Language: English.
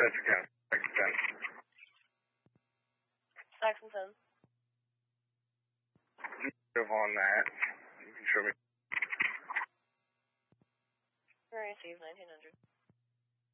Bedford County. Saxon 10. Saxon 10. On that. You can show me. Very safe, 1900.